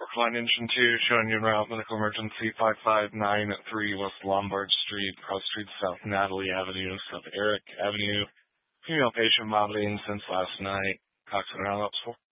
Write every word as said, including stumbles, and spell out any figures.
Brookline Engine two, showing you route medical emergency five five nine three West Lombard Street, Cross Street South Natalie Avenue, South Eric Avenue. Female patient vomiting since last night. Cox and Allops for.